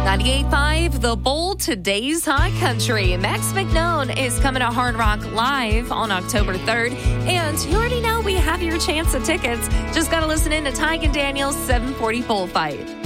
98.5 The Bull, today's hot country. Max McKnone is coming to Hard Rock Live on October 3rd. And you already know we have your chance of tickets. Just got to listen in to Tyke and Daniel's 740 Bullfight.